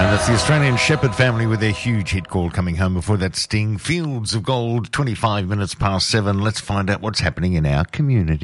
And that's the Australian Shepherd family with their huge hit called Coming Home. Before that, Sting, Fields of Gold, 25 minutes past 7. Let's find out what's happening in our community.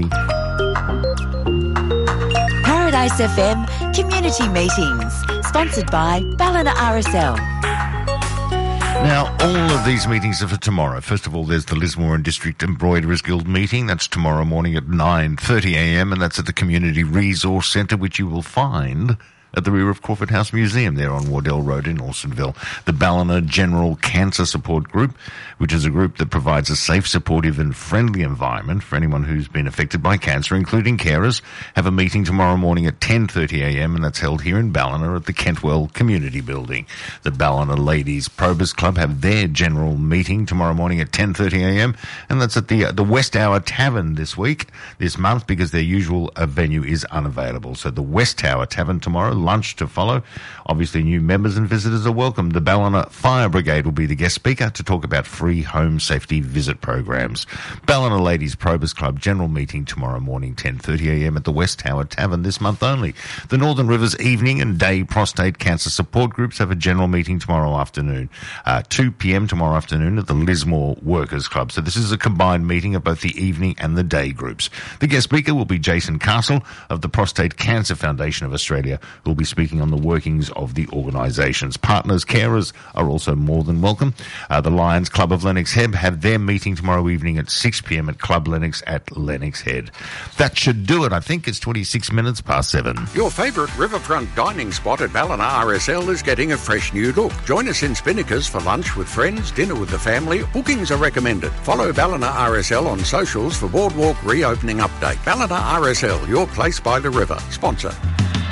Paradise FM Community Meetings, sponsored by Ballina RSL. Now, all of these meetings are for tomorrow. First of all, there's the Lismore and District Embroiderers Guild meeting. That's tomorrow morning at 9:30am, and that's at the Community Resource Centre, which you will find at the rear of Crawford House Museum there on Wardell Road in Alstonville. The Ballina General Cancer Support Group, which is a group that provides a safe, supportive and friendly environment for anyone who's been affected by cancer, including carers, have a meeting tomorrow morning at 10:30am, and that's held here in Ballina at the Kentwell Community Building. The Ballina Ladies Probus Club have their general meeting tomorrow morning at 10:30am, and that's at the West Tower Tavern this month, because their usual venue is unavailable. So the West Tower Tavern tomorrow, lunch to follow. Obviously, new members and visitors are welcome. The Ballina Fire Brigade will be the guest speaker to talk about free home safety visit programs. Ballina Ladies Probus Club general meeting tomorrow morning, 10:30am at the West Tower Tavern this month only. The Northern Rivers Evening and Day Prostate Cancer Support Groups have a general meeting tomorrow afternoon, 2pm tomorrow afternoon at the Lismore Workers Club. So this is a combined meeting of both the evening and the day groups. The guest speaker will be Jason Castle of the Prostate Cancer Foundation of Australia, who will be speaking on the workings of the organisations. Partners, carers are also more than welcome. The Lions Club of Lennox Head have their meeting tomorrow evening at 6pm at Club Lennox at Lennox Head. That should do it. I think it's 26 minutes past 7. Your favourite riverfront dining spot at Ballina RSL is getting a fresh new look. Join us in Spinnakers for lunch with friends, dinner with the family. Bookings are recommended. Follow Ballina RSL on socials for Boardwalk reopening update. Ballina RSL, your place by the river. Sponsor.